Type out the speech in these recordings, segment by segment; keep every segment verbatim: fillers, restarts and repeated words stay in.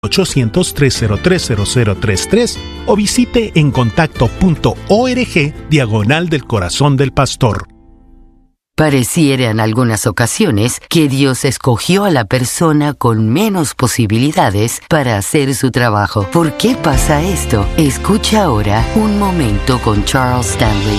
ochocientos, tres cero tres, cero cero tres tres o visite encontacto.org diagonal del corazón del pastor. Pareciera en algunas ocasiones que Dios escogió a la persona con menos posibilidades para hacer su trabajo. ¿Por qué pasa esto? Escucha ahora Un Momento con Charles Stanley.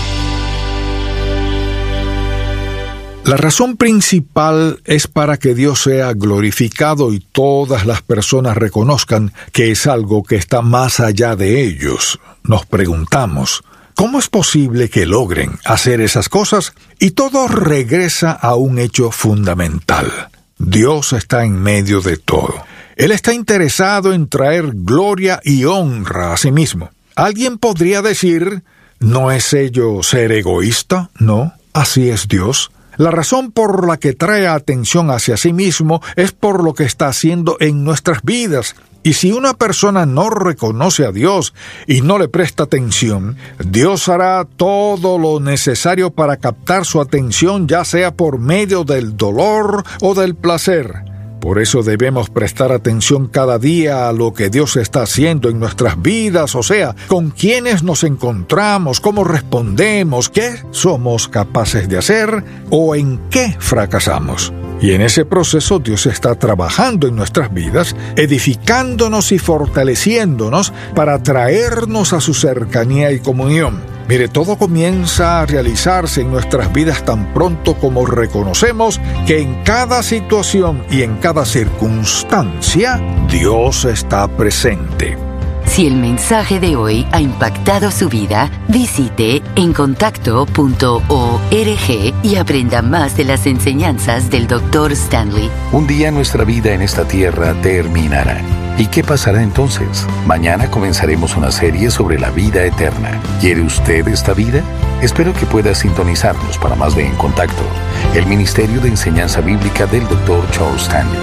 La razón principal es para que Dios sea glorificado y todas las personas reconozcan que es algo que está más allá de ellos. Nos preguntamos, ¿cómo es posible que logren hacer esas cosas? Y todo regresa a un hecho fundamental. Dios está en medio de todo. Él está interesado en traer gloria y honra a sí mismo. Alguien podría decir, ¿no es ello ser egoísta? No, así es Dios. La razón por la que trae atención hacia sí mismo es por lo que está haciendo en nuestras vidas. Y si una persona no reconoce a Dios y no le presta atención, Dios hará todo lo necesario para captar su atención, ya sea por medio del dolor o del placer. Por eso debemos prestar atención cada día a lo que Dios está haciendo en nuestras vidas, o sea, con quiénes nos encontramos, cómo respondemos, qué somos capaces de hacer o en qué fracasamos. Y en ese proceso Dios está trabajando en nuestras vidas, edificándonos y fortaleciéndonos para traernos a su cercanía y comunión. Mire, todo comienza a realizarse en nuestras vidas tan pronto como reconocemos que en cada situación y en cada circunstancia Dios está presente. Si el mensaje de hoy ha impactado su vida, visite encontacto punto org y aprenda más de las enseñanzas del doctor Stanley. Un día nuestra vida en esta tierra terminará. ¿Y qué pasará entonces? Mañana comenzaremos una serie sobre la vida eterna. ¿Quiere usted esta vida? Espero que pueda sintonizarnos para más de En Contacto, el Ministerio de Enseñanza Bíblica del doctor Charles Stanley.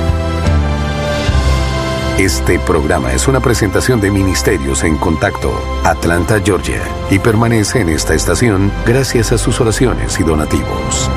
Este programa es una presentación de Ministerios en Contacto, Atlanta, Georgia, y permanece en esta estación gracias a sus oraciones y donativos.